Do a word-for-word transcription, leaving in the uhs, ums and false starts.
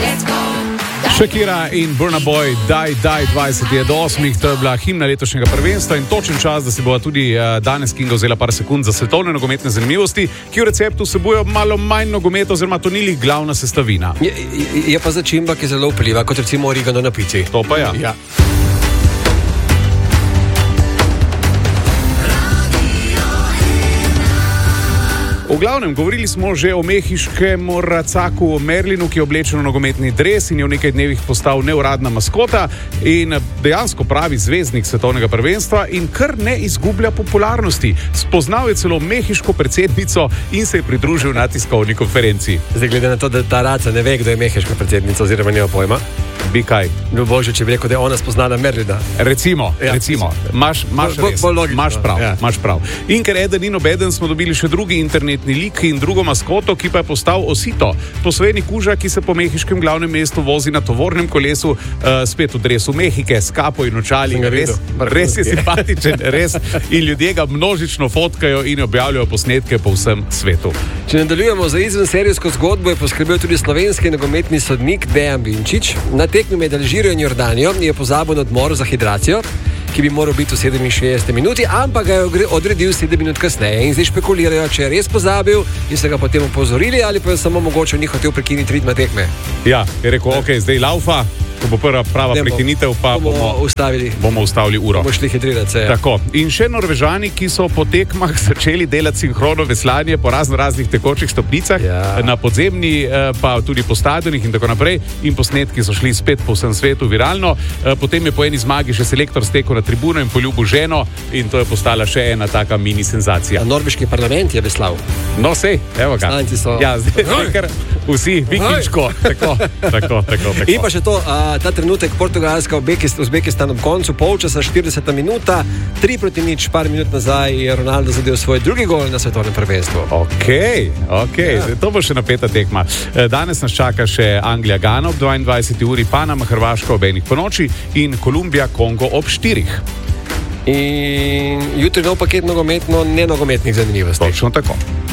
Shakira in Burna Boy, Daj, Daj, dvajset do osmih, to je bila himna letošnjega prvenstva in točen čas, da si bo tudi uh, danes Kinga vzela par sekund za svetovne nogometne zanimivosti, ki v receptu vsebujejo malo manj nogometa, oziroma to ni glavna sestavina. Je, je, je pa začimba, ki je zelo vpliva, kot recimo origano na pici. To pa ja. ja. V glavnem, govorili smo že o mehiškem racaku Merlinu, ki je oblečen v nogometni dres in je v nekaj dnevih postal neuradna maskota in dejansko pravi zvezdnik svetovnega prvenstva in kar ne izgublja popularnosti. Spoznal je celo mehiško predsednico in se je pridružil na tiskovni konferenci. Zdaj, glede na to, da ta raca ne ve, kdo je mehiška predsednica oziroma nima pojma. Bi kaj? No, bože, če bi rekel, da je ona spoznala Merlina. Recimo, ja, recimo. Maš, maš, bo, bo, bo maš prav, ja. maš prav. In ker eden in obeden smo dobili še drugi internetni lik in drugo maskoto, ki pa je postal Osito. Posvojeni kuža, ki se po mehiškem glavnem mestu vozi na tovornem kolesu, uh, spet v dresu Mehike, s kapo in očali. Res, res je simpatičen, res. In ljudje ga množično fotkajo in objavljajo posnetke po vsem svetu. Če nadaljujemo za izvenserijsko zgodbo, je poskrbel tudi slovenski nogometni sodnik Dejan Vinčič. Na tekmi med Alžirijo in Jordanijo je pozabil na odmor za hidracijo, ki bi moral biti v sedeminšestdeseti minuti, ampak ga je odredil sedem minut kasneje. In zdaj špekulirajo, če je res pozabil in se ga potem opozorili, ali pa je samo mogoče ni hotel prekiniti ritma tekme. Ja, je rekel, ok, zdaj laufa, ko bo prva prava Demo, prekinitev, pa bomo, bomo ustavili. Bomo ustavili uro. Bomo šli hidrirati se. Tako. In še Norvežani, ki so po tekmah začeli delati sinhrono veslanje po razno raznih tekočih stopnicah, ja. Na podzemni, pa tudi po stadionih in tako naprej. In posnetki so šli spet po vsem svetu viralno. Potem je po eni zmagi še selektor stekel na tribuno in poljubil ženo in to je postala še ena taka mini senzacija. A norveški parlament je veslal. No, sej, evo ga. Stanci so. Ja, zdaj kar vsi vikinško. Tako, tako, tako, tako. In pa še to, a, ta trenutek Portugalska z Uzbekistanom koncu polčasa, štirideseta minuta, tri proti nič, par minut nazaj je Ronaldo zadel svoj drugi gol na svetovnem prvenstvu. Ok, ok, ja. To bo še napeta tekma. Danes nas čaka še Anglija Gana ob dvaindvajseti uri, Panama Hrvaška ob enih ponoči in Kolumbija Kongo ob štirih. In jutri nov paket nogometno, nenogometnih zanimivosti. Točno tako.